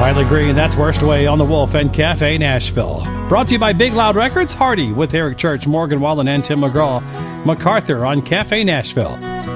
Riley Green, that's Worst Way on the Wolf and Cafe Nashville. Brought to you by Big Loud Records, Hardy with Eric Church, Morgan Wallen, and Tim McGraw. MacArthur on Cafe Nashville.